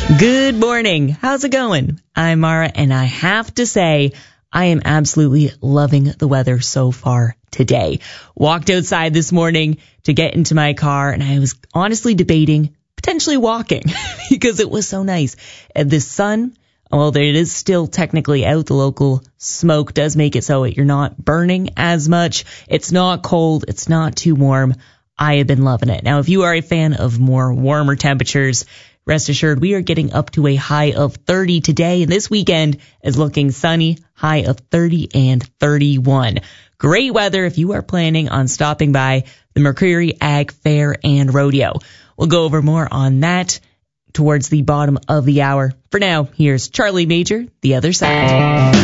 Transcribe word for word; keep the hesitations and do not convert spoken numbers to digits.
Good morning. How's it going? I'm Mara, and I have to say, I am absolutely loving the weather so far today. Walked outside this morning to get into my car, and I was honestly debating potentially walking because it was so nice. And the sun, although it is still technically out, the local smoke does make it so you're not burning as much. It's not cold. It's not too warm. I have been loving it. Now, if you are a fan of more warmer temperatures, rest assured, we are getting up to a high of thirty today, and this weekend is looking sunny, high of thirty and thirty-one. Great weather if you are planning on stopping by the Mercury Ag Fair and Rodeo. We'll go over more on that towards the bottom of the hour. For now, here's Charlie Major, The Other Side.